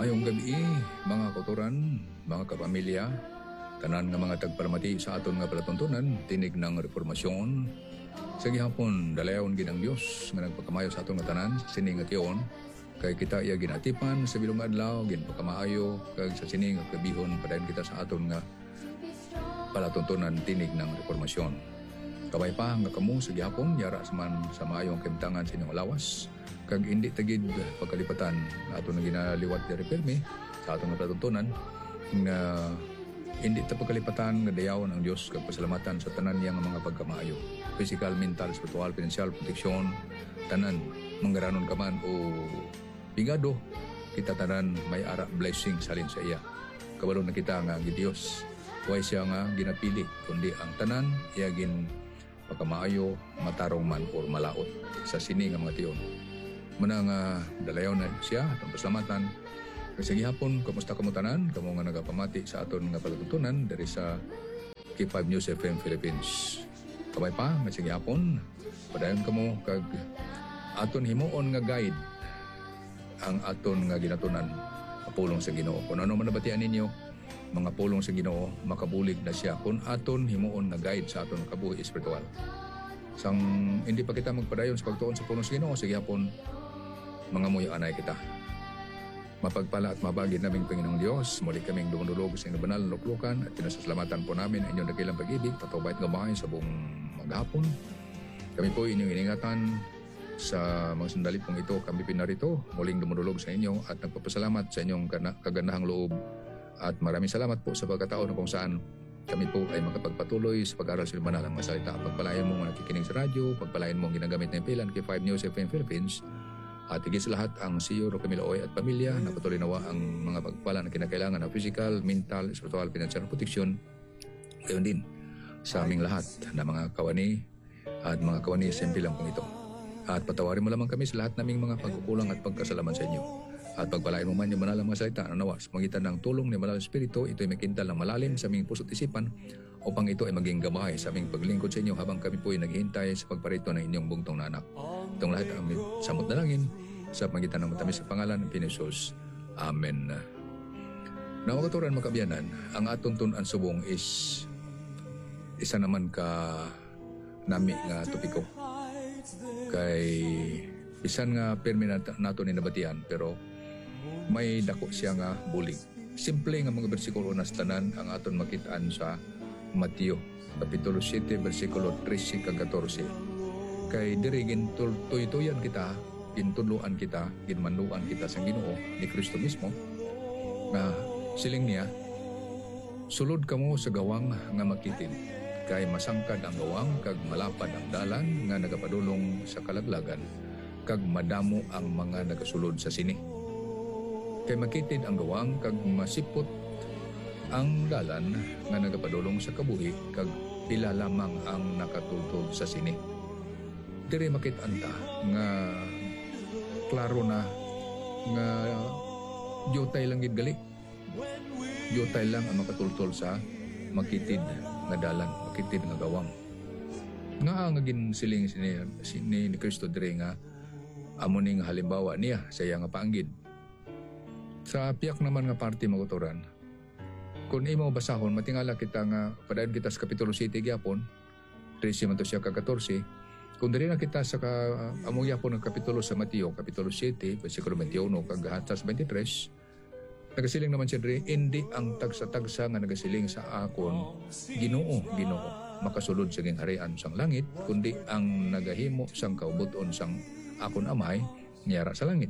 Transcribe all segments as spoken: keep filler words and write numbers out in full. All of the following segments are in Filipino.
Maayong gabi, mga kauturan, mga kapamilya, tanan nga mga tagparamati sa aton nga palatuntunan, tinig ng reformasyon. Sa gihapon, dalayaon ginang Dios nga nagpakamayo sa aton nga tanan, sa sining nga tiyon, kay kita iya ginatipan sa bilong adlaw, ginpakamayo, kag sa sining nga kabihon, padayon kita sa aton nga palatuntunan, tinig ng reformasyon. Kabay pa nga kamo sa gihapon, yara sa man sa maayong kimtangan sa inyong lawas, kag hindi tagid pagkalipatan ato na ginaliwat diri pirmi sa atong palatuntunan nga hindi ta pagkalipatan nga dayawon ang Dios kag pasalamatan sa tanan niya nga mga pagkamaayo, physical, mental, spiritual, financial, protection, tanan manggaranon ka man o bigado, kita tanan may ara blessing salin sa iya. Kabalo na kita nga gi Dios way siya nga ginapili kundi ang tanan iya gin pagkamaayo, matarong man or malaot sa sini nga mga tiyon. Muna nga dalayaw na siya atong pasalamatan. Kasi gihapon, kamusta kamo tanan? Kamo nga nagapamati sa aton nga palatuntunan dari sa K five News F M Philippines. Kabay pa, may sige hapon, padayon kamo kag aton himuon nga guide ang aton nga ginatunan, pulong sa Ginoo. Kung ano man nabatian ninyo, mga pulong sa Ginoo, makabulig na siya kung aton himuon nga guide sa aton kabuhi espiritual. Sang hindi pa kita magpadayon sa pagtuon sa pulong sa Ginoo, sige hapon, mga muy anay kita. Mapagpala at mabagi naming Panginoong Diyos, muli kaming dumudulog sa inyong banal na luklukan at pinasasalamatan po namin ang inyong dakilang pag-ibig, patubay at gabahin sa buong maghapon. Kami po inyong iningatan sa mga sandali pong ito, kami pinarito, muling dumudulog sa inyo at nagpapasalamat sa inyong kagandahang loob at maraming salamat po sa pagkataon na kung saan kami po ay makapagpatuloy sa pag-aral sa banal ng mga salita. Pagpalayan mo mga nakikinig sa radyo, pagpalayan mo ang ginagamit na impilan K five News F M Philippines. At higit sa lahat ang C E O Camilo Oy at pamilya na patuloy nawa ang mga pagpala na kinakailangan ng physical, mental, spiritual, financial protection. Gayon din sa aming lahat na mga kawani at mga kawani sa impilang kong ito. At patawarin mo lamang kami sa lahat naming mga pagkukulang at pagkasalaman sa inyo. At pagpalain mo man yung manalang mga salita na nawa sa magitan ng tulong ni Malalang Espiritu, ito ay makintal ng malalim sa aming puso't isipan upang ito ay maging gamay sa aming paglingkod sa inyo habang kami po ay naghihintay sa pagparito ng inyong bugtong na anak. Itong lahat ang aming samot na langin sa magitan ng matamis sa pangalan ng Pinisos. Amen. Na mga katuran, mga kabiyanan, ang atong tunan subong is isa naman ka nami nga topiko. Kay isan nga permi nato ni nabatian pero may dako siya nga bulig. Simple nga mga bersikulo na tanan ang aton makitaan sa Mateo Kapitulo seven versikulo thirteen kag fourteen. Kay diri gintuy-tuyan kita, gintudloan kita, ginmanduan kita sa Ginoo ni Kristo mismo na siling niya, sulod kamo sa gawang nga makitin, kay masangkad ang gawang kag malapad ang dalan nga nagapadulong sa kalaglagan, kag madamo ang mga nagasulod sa sini. Kay makitid ang gawang kag masipot ang dalan nga nagapadulong sa kabuhi, kag pila lamang ang nakatutog sa sini. Diri makit-anta nga klaro na nga yutay lang gid gali. Yutay lang ang makatultol sa makitid nga dalan, makitid nga gawang. Nga nga gin siling sini, sini ni Kristo diri nga amo ning halimbawa niya sa iya nga paanggid. Sa piyak naman nga parte maguturan, kung imo basahon, matingala kita nga padayon kita sa Kapitulo seven gyapon, thirteen man to siya ka fourteen. Kung diri na kita sa ka, uh, amo gyapon ng kapitulo sa Mateo, Kapitulo seven, versikulo twenty-one kag hatas twenty-three, nagasiling naman siya diri, hindi ang tagsa-tagsa nga nagasiling sa akon, Ginoo, Ginoo, makasulod sa gingharian sang langit, kundi ang nagahimo sang kaubuton sang akon amay, niyara sa langit.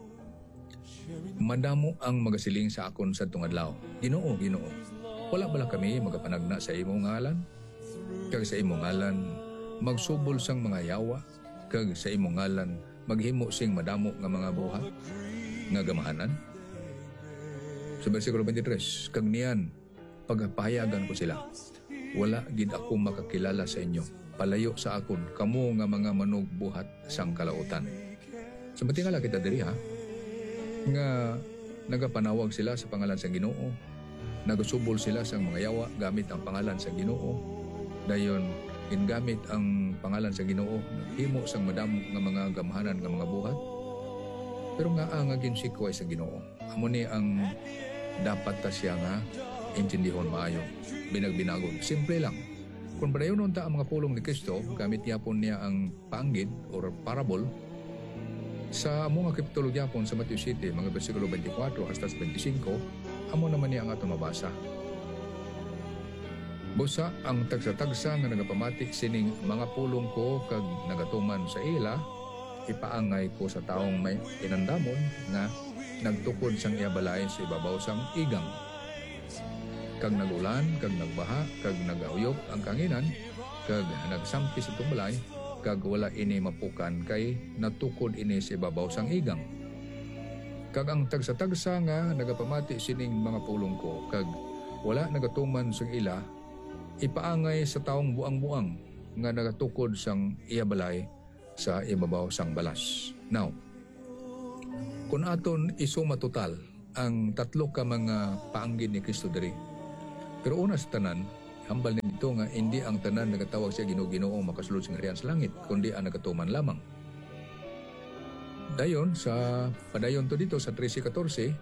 Madamo ang magasiling sa akon sa tungadlaw. Ginoo, Ginoo, wala bala kami magapanagna sa imong ngalan? Kag sa imong ngalan magsubol sang mga yawa, kag sa imong ngalan maghimo sing madamo nga mga buhat nga gamahanan? Sa versikulo twenty-three, kag niyan pagpahayagan ko sila, wala gid ako makakilala sa inyo, palayo sa akon kamo nga mga manog buhat sang kalautan. So matingala kita diri ha, nga nagapanawag sila sa pangalan sa Ginoo, nagasubol sila sa mga yawa gamit ang pangalan sa Ginoo, dayon gingamit ang pangalan sa Ginoo, himo sang madamo nga mga gamahanan nga mga buhat. Pero nga ang aging sikway sa Ginoo. Amo ni ang dapat ta siya nga intindihon maayo. Binagbinagon. Simple lang. Kung padayon unta ang mga pulong ni Kristo, gamit niya po niya ang paanggid or parable, sa among kapitulo gyapon sa Matthew City, mga bersikulo twenty-four hasta twenty-five, amo naman niya ang ato mabasa. Busa ang tagsa-tagsa nga nagapamati sining mga pulong ko kag nagatuman sa ila, ipaangay ko sa taong may inandamon nga nagtukod sang iabalay sa ibabaw sang igang. Kag nagulan, kag nagbaha, kag nagauyok ang kanginan, kag nagsampi sa tumbalay, kag wala ini mapukan kay natukod ini sa ibabaw sang igang. Kag ang tagsa-tagsa nga nagapamati sining mga pulong ko, kag wala nagatuman sang ila, ipaangay sa taong buang-buang nga nagatukod sang iabalay sa ibabaw sang balas. Now, kung aton isuma total ang tatlo ka mga paanggid ni Kristo diri, pero una sa tanan, hambal nito nga hindi ang tanan nagatawag siya Ginoo-Ginoo makasulod sa ngarian sa langit, kundi ang nagatuman lamang. Dayon, sa padayon to dito sa thirteen fourteen,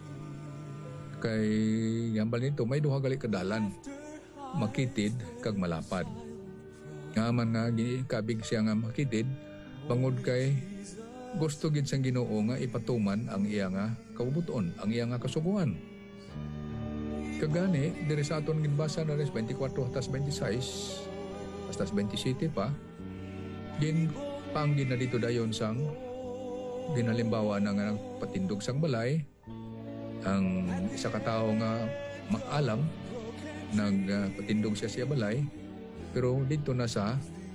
kay hambal nito may duha gali kadalan, makitid kag malapad. Nga man nga kabig siya nga makitid, bangod kay gusto gid sang Ginoo nga ipatuman ang iya nga kabubuton, ang iya nga kasuguan. Kagani, diri sa aton ginbasa na res twenty-four hasta twenty-six, hasta twenty-seven pa, gin panggin na dito dayon sang ginalimbawa na nga patindog sang balay, ang isa ka tawo nga maalam, nagpatindog siya siya balay, pero dito na sa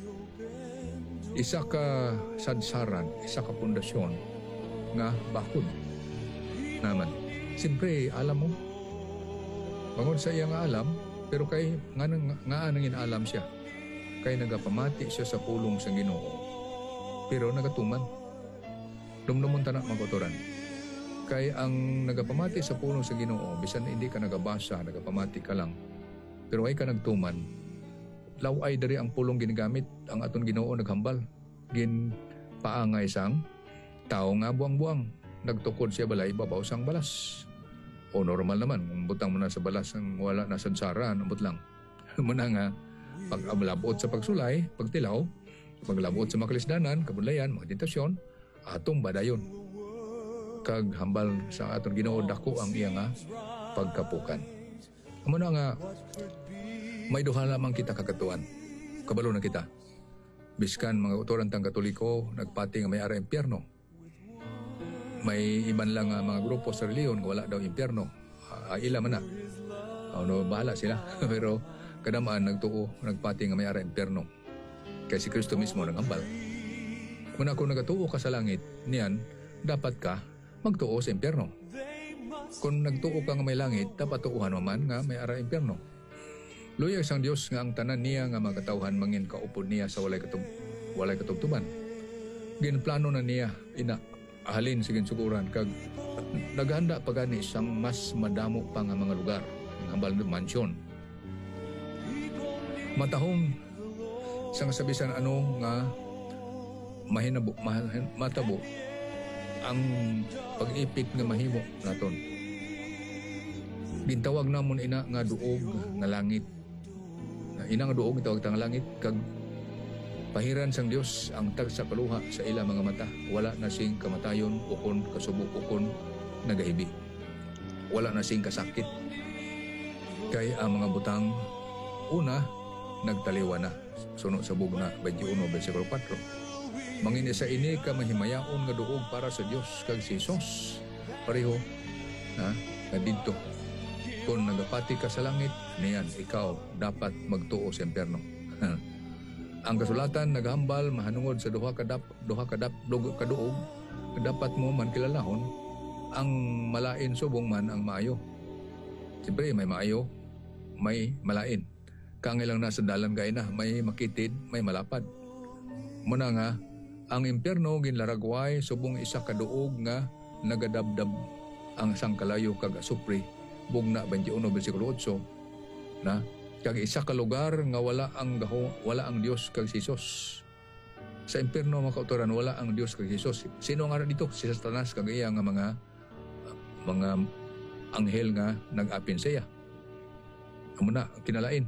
isa ka sadsaran, isa ka pundasyon nga bakod naman. Siyempre, alam mo, bangon sa iya nga alam, pero kay nga, nga, nga anangin alam siya. Kay nagapamati siya sa pulong sa Ginoo. Pero nagatuman. Dumdumon ta na maguturan. Kay ang nagapamati sa pulong sa Ginoo, bisan hindi ka nagabasa, nagapamati ka lang. Pero ay ka nagtuman, law ay dari ang pulong ginagamit, ang aton Ginoo naghambal. Gin paangay sang tao nga buang-buang. Nagtukod siya balay, babaw sang balas. O normal naman, kung butang mo na sa balas ang wala na sansara, nabot lang. Muna nga, pag ablabot sa pagsulay, pagtilaw, paglabot sa makalisdanan, kabudlayan, meditasyon, atong badayon. Kag hambal sa atong Ginoo dako ang iya nga pagkapukan. Muna nga, may duha lamang kita kakatuan. Kabalo na kita. Biskan mga utoran tang Katoliko, nagpati nga may ara impyerno. May iban lang uh, mga grupo sa reliyon wala daw impyerno. Uh, ila man na. Ano, bahala sila. Pero kadamaan nagtuo, nagpati nga may ara impyerno. Kaya si Kristo mismo nangambal. Muna kung nagatuo ka sa langit, niyan, dapat ka magtuo sa impyerno. Kung nagtuo ka nga may langit, dapat tuuhan naman nga may ara impyerno. Luyag sang Dios nga ang tanan niya nga magkatawhan mangin kaupod niya sa walay katub walay katubtuban. Ginplano na niya ina ahalin sa ginsukuran kag naghanda pa gani sang mas madamo pa nga mga lugar ang hambal ng mansyon. Matahong sang sabisan ano nga mahinabo mahal, matabo ang pag-ipit nga mahimo naton. Gintawag namon ina nga duog nga langit. Ina nga duog tawag tang langit kag pahiran sang Dios ang tagsa kaluha sa ila mga mata. Wala na sing kamatayon ukon kasubo ukon nagahibi. Wala na sing kasakit. Kay ang mga butang una nagtaliwa na. Suno sa bugna twenty-one bersikulo four. Mangin sa ini ka mahimayaon nga duog para sa Dios kag si Jesus. Pareho na kadidto. Kung nagapati ka sa langit, niyan ikaw dapat magtuo sa impyerno. Ang kasulatan naghambal mahanungod sa duha kadap duha kadap dugo kaduog dapat mo man kilalahon ang malain subong man ang maayo. Siyempre may maayo, may malain. Kangilang nasa dalan kay na may makitid, may malapad. Muna nga ang impyerno ginlaragway subong isa kaduog nga nagadabdab ang sangkalayo kag asupri. Bugna twenty-one bersikulo eight na kag isa ka lugar nga wala ang gaho, wala ang Dios kag si Jesus. Sa impyerno mga kautoran wala ang Dios kag Hesus. Sino nga dito? Si Satanas kag iya nga mga mga anghel nga nag-apin siya. Amo na kinalain.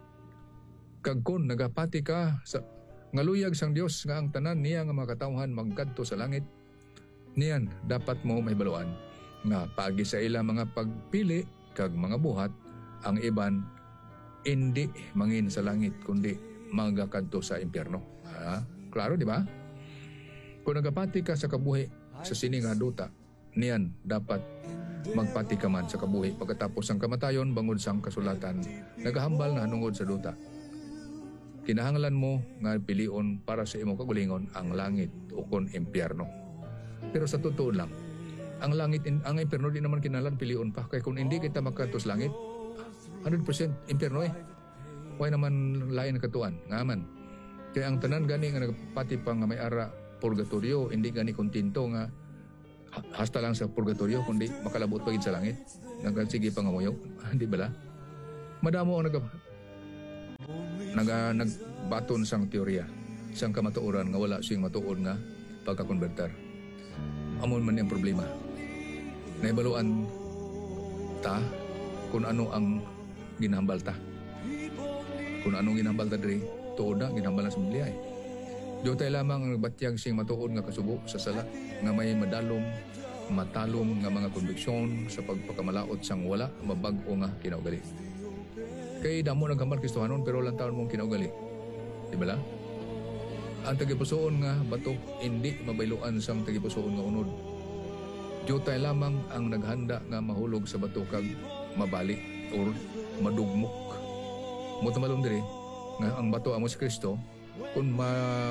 Kag kun nagapati ka sa ngaluyag sang Dios nga ang tanan niya nga mga katawhan magkadto sa langit, niyan dapat mo mahibaluan nga pagi sa ila mga pagpili kag mga buhat ang iban hindi mangin sa langit kundi magakadto sa impyerno. Ha? Klaro di ba? Kung nagapati ka sa kabuhi sa sini nga duta, niyan dapat magpati ka man sa kabuhi pagkatapos ang kamatayon bangod sang kasulatan nagahambal na hanungod sa duta. Kinahanglan mo nga pilion para sa imong kagulingon ang langit o kon impyerno. Pero sa totoo lang, ang langit ang impyerno di naman kinahanglan pilion pa kay kung hindi kita makadto sa langit one hundred percent impyerno eh. Why naman lain katuan ngaman. Kaya ang tanan gani nga nagpati pa nga may ara purgatorio hindi gani kontento nga hasta lang sa purgatorio kundi makalabot pa gid sa langit. Nagsige pa nga moyo, di bala? Madamo ang nag nag nagbaton sang teorya sang kamatuoran nga wala siyang matuod nga pagkakonverter. Amon man ang problema. Naibaluan ta kung ano ang ginahambal ta. Kung anong ginahambal ta diri, tuod na ginahambal na sa Biblia eh. Diyo tayo lamang ang nagbatyag siyang matuod nga kasubo sa sala nga may madalom, matalom nga mga konviksyon sa pagpakamalaot sang wala mabag-o nga kinaugali. Kay damo naghambal Kristohanon pero lang taon mong kinaugali. Di ba la? Ang tagipusoon nga batok hindi mabayloan sang tagipusoon nga unod. Diyo tayo lamang ang naghanda nga mahulog sa bato kag mabali or madugmok. Mutamalong diri nga ang bato amo si Kristo kung ma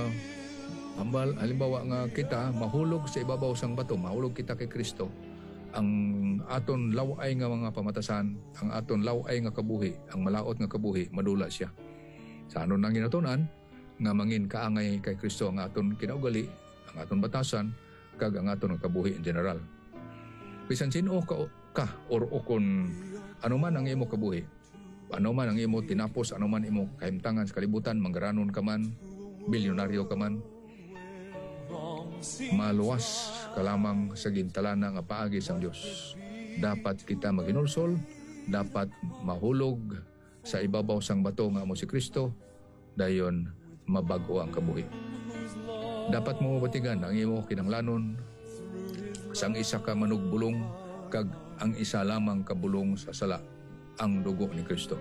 ambal halimbawa nga kita mahulog sa ibabaw sang bato, mahulog kita kay Kristo, ang aton laway nga mga pamatasan, ang aton laway nga kabuhi, ang malaot nga kabuhi madula siya. Sa ano nang ginatunan nga mangin kaangay kay Kristo ang aton kinaugali, ang aton batasan kag ang aton kabuhi in general. Bisan sino ka, ka or ukon ano man ang imo kabuhi, ano man ang imo tinapos, ano man imo kahimtangan sa kalibutan, manggaranon ka man, bilyonaryo ka man, maluwas ka lamang sa gintalana nga paagi sang Dios. Dapat kita maginulsol, dapat mahulog sa ibabaw sang bato nga amo si Kristo, dayon mabag-o ang kabuhi. Dapat mo mabatigan ang imo kinanglanon sang isa ka manugbulong kag ang isa lamang kabulong sa sala, ang dugo ni Kristo.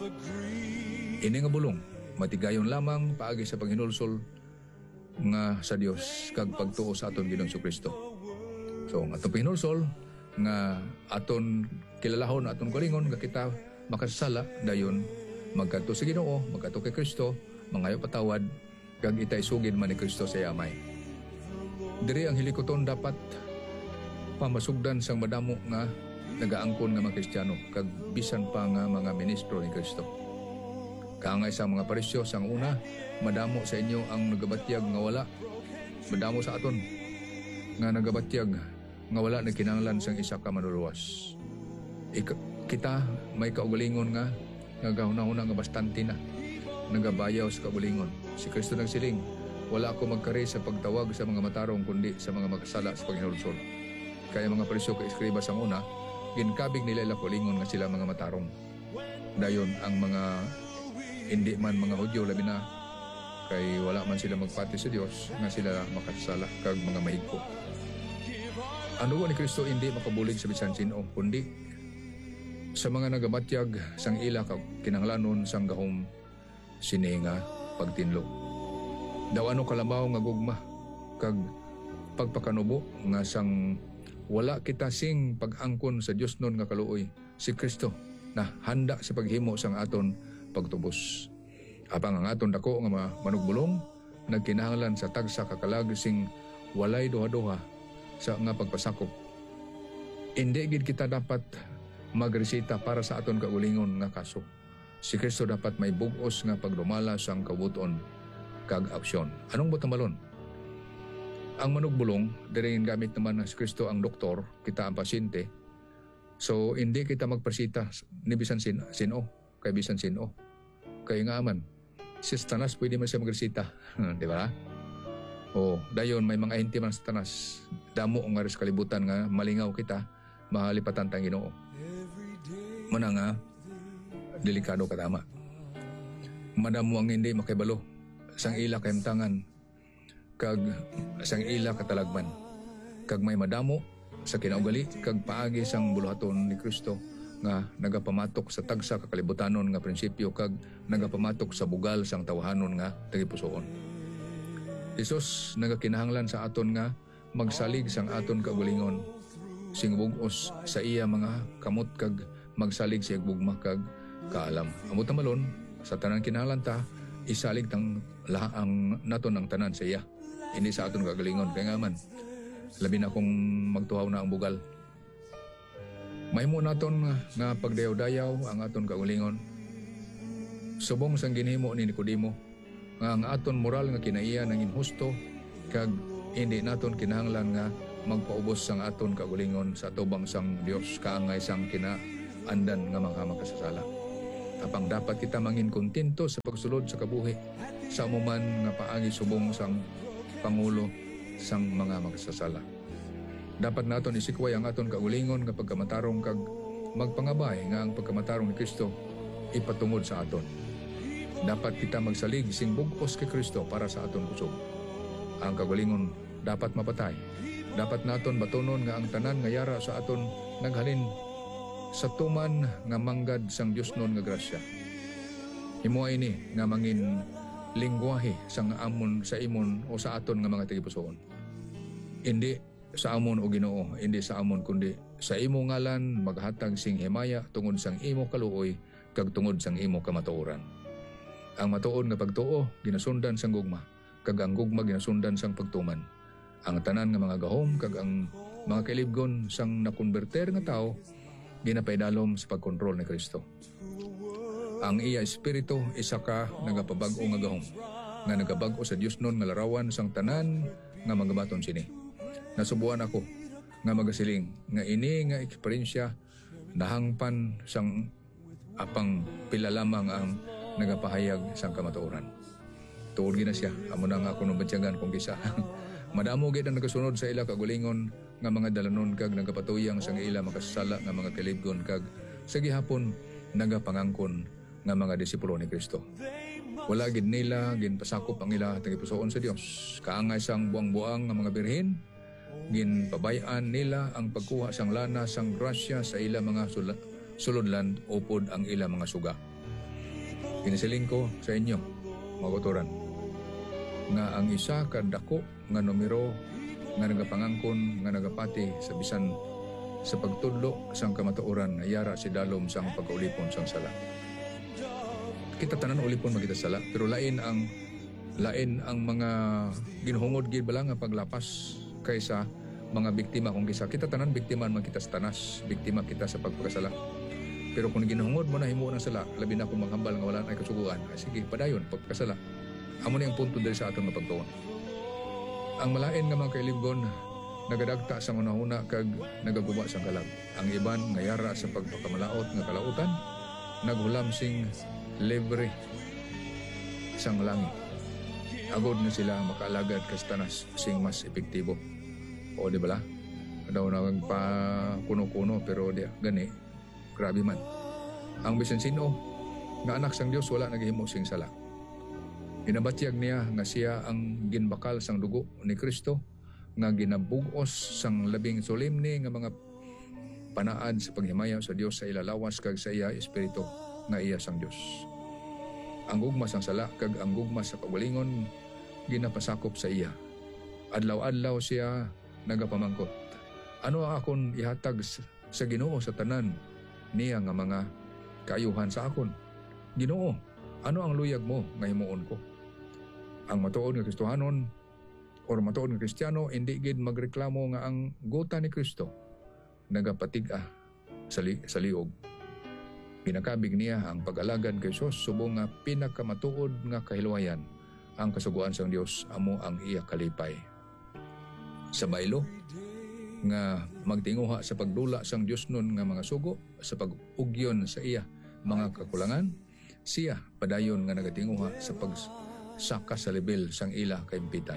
Ini nga bulong matigayon lamang paagi sa paghinulsol nga sa Dios kag pagtuo sa aton Ginoong Kristo. So ang aton pinulsol nga aton kilalahon, aton galingon nga kita makasala dayon magkadto sa Ginoo, magkadto kay Kristo, mangayo patawad kag itay sugid man ni Kristo sa amay. Diri ang hilikoton dapat pamasugdan sang madamo nga nagaangkon nga mga Kristiyano kag bisan pa nga mga ministro ni Kristo. Kaangay sa mga parisyo sang una, madamo sa inyo ang nagabatyag nga wala. Madamo sa aton nga nagabatyag nga wala na kinahanglan sang isa ka manuluwas. Ik- kita may kaugalingon nga nagahuna-huna nga bastante na nagabayaw sa kaugalingon. Si Kristo nagsiling, wala ako magkari sa pagtawag sa mga matarong kundi sa mga makasala sa paghinulsol. Kaya mga parisyo ka iskriba sang una, ginkabig nila ila kaugalingon nga sila mga matarong. Dayon ang mga hindi man mga Hudyo labi na kay wala man sila magpati sa Dios nga sila makasala kag mga mahigko. Ang dugo ni Kristo hindi makabulig sa bisan sino kundi sa mga nagabatyag sang ila kag kinahanglanon sang gahom sininga pagtinlo. Daw ano kalabaw nga gugma kag pagpakanubo nga sang wala kita sing pag-angkon sa Dios nun nga kaluoy si Kristo na handa sa paghimo sang aton pagtubos. Apang ang aton dako nga manugbulong nagkinahanglan sa tagsa kakalag sing walay duha-duha sa nga pagpasakop. Hindi gid kita dapat magresita para sa aton kaulingon nga kaso. Si Kristo dapat may bug-os nga pagdumala sang kabuton kag aksyon. Anong butamalon? Ang manugbulong diri gamit naman na si Kristo ang doktor, kita ang pasyente. So hindi kita magpresita ni bisan sin sino kay bisan sino. Kaya nga man, si Satanas pwede man siya magresita. Di ba? O dayon may mga ahente man sa tanas, damo nga rin sa kalibutan nga malingaw kita, mahalipatan tang Ginoo. Mana nga delikado katama. Madamo ang hindi makibalo sang ila kahimtangan kag sang ila katalagman. Kag may madamo sa kinaugali kag paagi sang buluhaton ni Kristo nga nagapamatok sa tagsa kakalibutanon nga prinsipyo kag nagapamatok sa bugal sang tawahanon nga tagipusoon. Hesus nagakinahanglan sa aton nga magsalig sang aton kagulingon, sing bug-os sa iya mga kamot kag magsalig sa igbugma kag kaalam. Amot na malon sa tanan kinahanglan ta isalig tang laang naton ang tanan sa iya, hindi sa aton kagalingon. Kaya nga man labi na kung magtuhaw na ang bugal. Mahimo naton nga pagdayaw-dayaw ang aton kaulingon. Subong sang ginhimo ni Nicodemo nga ang aton moral nga kinaiya nang inhusto kag hindi naton kinahanglan nga magpaubos sang aton kaulingon sa tubang sang Dios kaangay sang kinaandan nga mga makasasala. Apang dapat kita mangin kontento sa pagsulod sa kabuhi sa umuman nga paagi subong sang pangulo sang mga makasasala. Dapat naton isikway ang aton kaulingon nga pagkamatarong kag magpangabay nga ang pagkamatarong ni Kristo ipatungod sa aton. Dapat kita magsalig sing bug-os kay Kristo para sa aton kusog. Ang kaulingon dapat mapatay. Dapat naton batunon nga ang tanan nga yara sa aton naghalin sa tuman nga manggad sang Dios non nga grasya. Himuay ini nga mangin lingwahe sang amon sa imon o sa aton nga mga tagipusoon. Hindi sa amon o Ginoo, hindi sa amon kundi sa imo ngalan maghatag sing himaya tungod sang imo kaluoy kag tungod sang imo kamatuoran. Ang matuod nga pagtuo ginasundan sang gugma, kag ang gugma ginasundan sang pagtuman. Ang tanan nga mga gahom kag ang mga kailibgon sang nakonberter nga tao ginapaydalom sa pagkontrol ni Kristo. Ang iya espiritu isa ka nagapabag-o nga gahom nga nagabag-o sa Dios non nga larawan sang tanan nga magabaton sini. Nasubuan ako nga magasiling nga ini nga eksperyensya nahangpan sang apang pila lamang ang nagapahayag sang kamatuoran. Tuod gina siya, amo na nga ako nubatyagan kung kisa. Madamo gid ang nagasunod sa ila kagulingon nga mga dalanon kag nagapatuyang sang ila makasala nga mga kalibgon kag sa gihapon nagapangangkon nga mga disipulo ni Kristo. Wala gid nila ginpasakop ang ila tagipusoon sa Dios. Kaangay sang buang-buang nga mga birhen ginpabayan nila ang pagkuha sang lana sang grasya sa ila mga sul- sulodlan upod ang ila mga suga. Kinisiling ko sa inyo, mga kauturan, nga ang isa kadako nga numero nga nagapangangkon nga nagapati sa bisan sa pagtudlo sang kamatuoran ayara si dalom sang pagkaulipon sang sala. Kita tanan ulipon magita sala, pero lain ang lain ang mga ginhungod gid bala nga paglapas kaysa mga biktima kung kisa. Kita tanan biktima man kita sa tanas, biktima kita sa pagpakasala. Pero kung ginhungod mo na himo ng sala, labi na kung maghambal nga wala ay kasuguan, ay sige, padayon, pagpakasala. Amo na yung punto dahil sa aton nga pagtuon. Ang malain nga mga kailibgon, nagadagta sa una-una kag nagaguba sa kalag. Ang iban nga yara sa pagpakamalaot nga kalautan, naghulam sing libre sang langit. Agod na sila makaalagad kas tanas sing mas epektibo. O di bala? Daw na pa kuno-kuno pero di gani. Grabe man. Ang bisan sino nga anak sang Dios wala nagahimo sing sala. Ginabatyag niya nga siya ang ginbakal sang dugo ni Kristo nga ginabugos sang labing solemne nga mga panaad sa paghimaya sa Dios sa ilalawas kag sa iya espiritu nga iya sang Dios. Ang gugma sang sala kag ang gugma sa kawalingon ginapasakop sa iya. Adlaw-adlaw siya nagapamangkot. Ano ang akon ihatag sa Ginoo sa tanan niya nga mga kaayuhan sa akon? Ginoo, ano ang luyag mo nga himuon ko? Ang matuod nga Kristohanon or matuod nga Kristiyano hindi gid magreklamo nga ang gota ni Kristo nagapatig-a sa, li- sa liog. Pinakabig niya ang pag-alagad kay Sos subong nga pinakamatuod nga kahiluwayan ang kasuguan sang Dios amo ang iya kalipay. Sa baylo nga magtinguha sa pagdula sang Dios nun nga mga sugo sa pag-ugyon sa iya mga kakulangan, siya padayon nga nagatinguha sa pag saka sa level sang ila kaimpitan.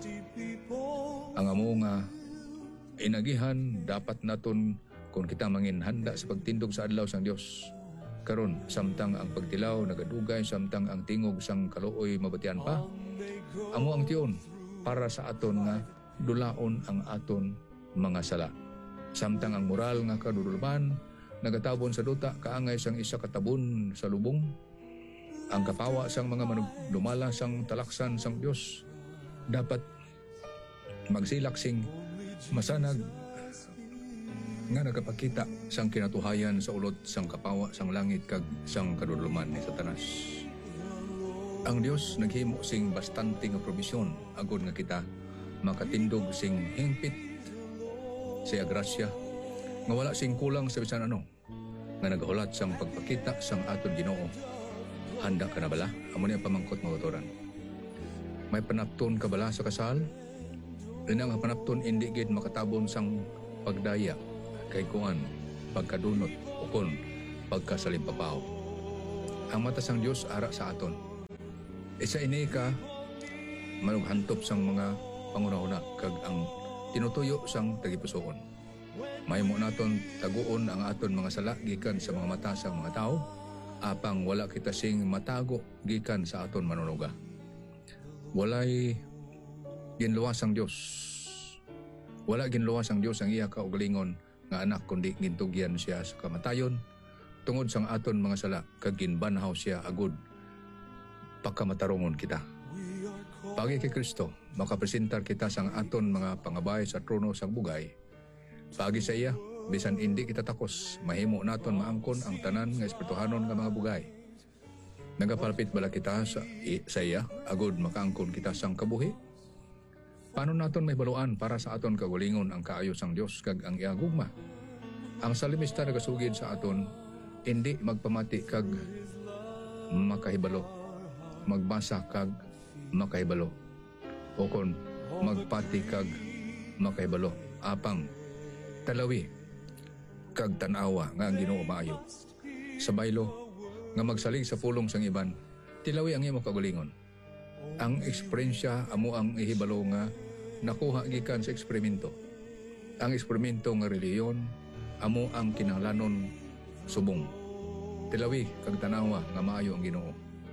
Ang amo nga inagihan dapat naton kung kita mangin handa sa pagtindog sa adlaw sang Dios. Karon samtang ang pagtilaw nagadugay, samtang ang tingog sang kaluoy mabatian pa, amo ang tiyon para sa aton nga dulaon ang aton mga sala. Samtang ang moral nga kadudulban nagatabon sa duta kaangay sang isa katabon sa lubong, ang kapawa sang mga manugdumala sang talaksan sang Dios dapat magsilak sing masanag nga nagapakita sang kinatuhayan sa ulot sang kapawa sang langit kag sang kaduduluman ni Satanas. Ang Dios naghimo sing bastante nga probisyon agud nga kita makatindog sing hingpit siya grasya nga wala sing kulang sa bisan ano nga nagahulat sang pagpakita sang aton Ginoo. Handa ka na bala? Amo niya pamangkot mga kautoran. May panapton ka bala sa kasal? Rin ang panapton hindi gid makatabon sang pagdaya kay kuan, pagkadunot o kon pagkasalimpapaw. Ang mata sang Dios ara sa aton. Isa ini ka manughantop sang mga pangunahuna kag ang tinutuyo sang tagipusoon. Mahimo naton taguon ang aton mga sala gikan sa mga mata sang mga tao, apang wala kita sing matago gikan sa aton manunuga. Walay ginluwas ang Dios. Wala ginluwas ang Dios ang iya kaugalingon nga anak kundi gintugyan siya sa kamatayon tungod sang aton mga sala kag ginbanhaw siya agud pagkamatarungon kita. Pagi kay Kristo makapresentar kita sang aton mga pangabay sa trono sang bugay. Pagi sa iya bisan hindi kita takos mahimo naton maangkon ang tanan nga espirituhanon nga mga bugay. Nagapalpit bala kita sa, i, sa iya agud makaangkon kita sang kabuhi. Paano naton may baluan para sa aton kagulingon ang kaayos sang Dios kag ang iya gugma? Ang salimista nagasugid sa aton hindi magpamati kag makahibalo, magbasa kag makahibalo, o kon magpati kag makahibalo, apang talawi kag tanawa nga ang Ginoo maayo. Sa baylo nga magsalig sa pulong sang iban, tilawi ang imo kagulingon. Ang eksperyensya amo ang ihibalo nga nakuha gikan sa eksperimento. Ang eksperimento nga reliyon amo ang kinahanglanon subong. Tilawi kag tanawa nga maayo ang Ginoo.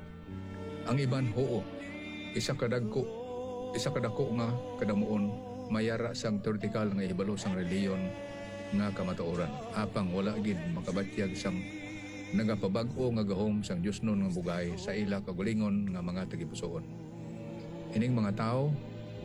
Ang iban hoo, isa kadagko, isa kadako nga kadamuon mayara sang teoretikal nga ihibalo sang reliyon nga kamatuoran. Apang wala gid makabatyag sang nagapabag-o nga gahom sang Dios nun nga bugay sa ila kagulingon nga mga tagipusoon. Ining mga tao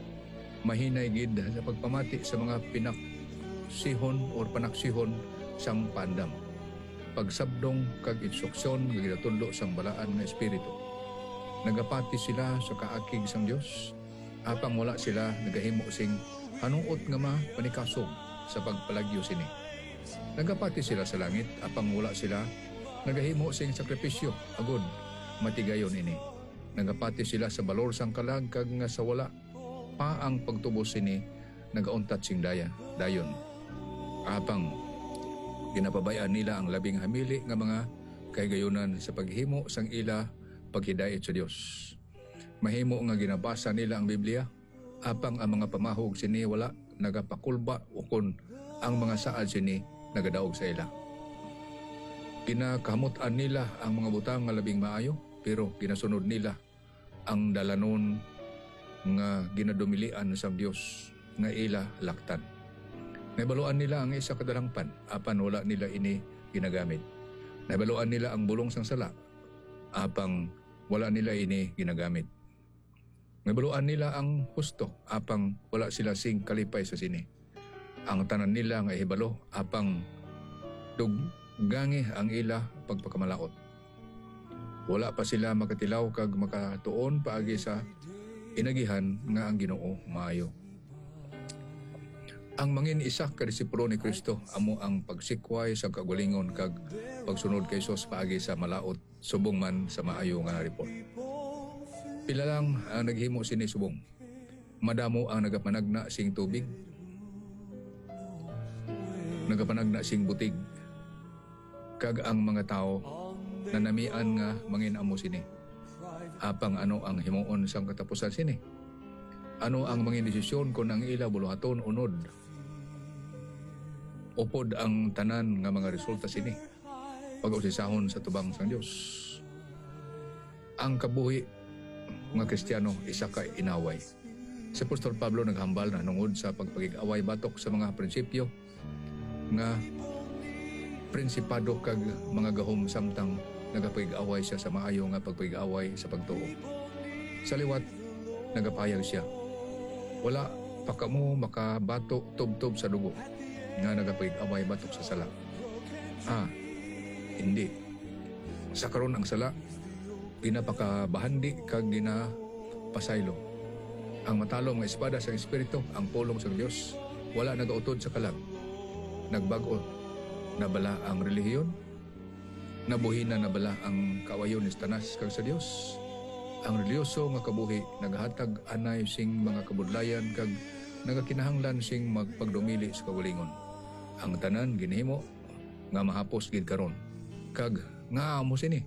mahinay gid sa pagpamati sa mga pinaksihon or panaksihon sang pandam. Pagsabdong kag instruksyon nga ginatundo sang balaan nga espiritu. Nagapati sila sa kaakig sang Dios, apang wala sila nagahimo sing hanuot nga mapanikasog sa pagpalagyo sini. Nagapati sila sa langit, apang wala sila nagahimo sing sakripisyo agud matigayon ini. Nagapati sila sa balor sang kalag kag nga sa wala pa ang pagtubos sini nagauntat sing daya dayon. Apang ginapabayaan nila ang labing hamili nga mga kahigayunan sa paghimo sang ila paghidayet sa Dios. Mahimo nga ginabasa nila ang Biblia, apang ang mga pamahog sini wala nagapakulba o kun ang mga saad sini nagadaog sa ila. Kinakamutan nila ang mga butang nga labing maayo, pero ginasunod nila ang dalanon nga ginadumilian sa Dios nga ila laktan. Nabaluan nila ang isa kadalangpan, apan wala nila ini ginagamit. Nabaluan nila ang bulong sang sala, apang wala nila ini ginagamit. Nabaluan nila ang husto, apang wala sila sing kalipay sa sini. Ang tanan nila nga ihibalo, apang duggangi ang ila pagpakamalaot. Wala pa sila makatilaw kag makatuon paagi sa inagihan nga ang Ginoo maayo. Ang mangin isa ka disipulo ni Kristo amo ang pagsikway sa kagulingon kag pagsunod kay Hesus paagi sa malaot subong man sa maayo nga report. Pila lang ang naghimo sini subong. Madamo ang nagapanagna sing tubig. Nagapanagna sing butig. Kag ang mga tao nanamian nga mangin amo sini. apang ano ang himuon sang katapusan sini. Ano ang mga desisyon kung ang ila buluhaton unod. Upod ang tanan nga mga resulta sini. Pag-usisahon sa tubang sang Dios. Ang kabuhi mga Kristiyano isa ka inaway. Si Apostol Pablo naghambal na nungod sa pagpagig-away batok sa mga prinsipyo nga prinsipado kag mga gahom samtang nagapagig-away siya sa maayo nga pagpagig-away sa pagtuo. Sa liwat nagapayag siya. Wala pa kamo makabatok tub-tub sa dugo nga nagapagig-away batok sa sala. Ah, hindi. Sa karon ang sala ginapakabahandi kag ginapasaylo. Ang matalom nga espada sa espiritu, ang pulong sa Dios, wala nagautod sa kalag. Nagbago, nabala ang relihiyon, nabuhi na nabala ang kawayon ni Tanas kag sa Dios. Ang reliyoso nga kabuhi naghatag anay sing mga kabudlayan kag nagakinahanglan sing magpagdumili sa kagulingon. Ang tanan ginhimo nga mahapos gid karon. Kag nga amo sini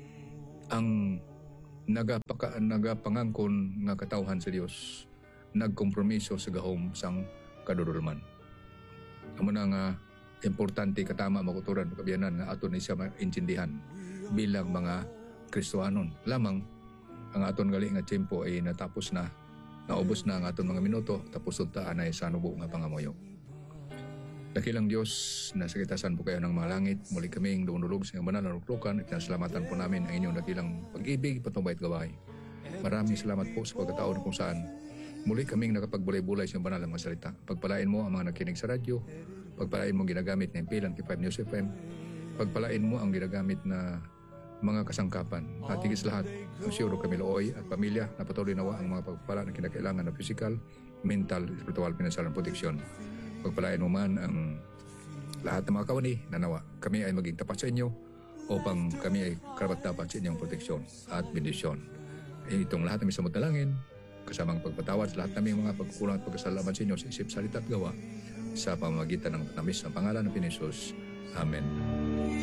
ang nagapaka nagapangangkon nga katawhan sa Dios, nagkompromiso sa gahom sang kadudulman. Amo na nga importante katama makuturan kabiyanan nga aton ni siya maintindihan bilang mga Kristohanon. Lamang ang aton gali nga tiyempo ay natapos na, naubos na ang aton mga minuto, tapos unta anay sa nubo nga pangamoyo. Dakilang Diyos, nasa kitasan po kayo ng mga langit, muli kaming dumunulog sa banal na ruklukan at nasalamatan po namin ang inyong dakilang pag-ibig, patnubayat gawain. Maraming salamat po sa pagkataon kung saan muli kaming nakapagbulay-bulay sa banal ng mga salita. Pagpalain mo ang mga nakinig sa radyo, pagpalain mo ginagamit na impilan kay five News F M, pagpalain mo ang ginagamit na mga kasangkapan. At higit lahat, ang siyuro kami looy at pamilya na patuloy nawa ang mga pagpapala na kinakailangan na physical, mental, spiritual, financial, at protection. Pagpalain mo man ang lahat ng mga kawani na nawa kami ay maging tapat sa inyo upang kami ay karapat-dapat sa inyong proteksyon at bendisyon. E itong lahat ng samot na langin, kasamang pagpatawad sa lahat ng mga pagkukulang at pagkasalamat sa inyo sa isip, salita at gawa sa pamamagitan ng tamis ng pangalan ng Pinisus. Amen.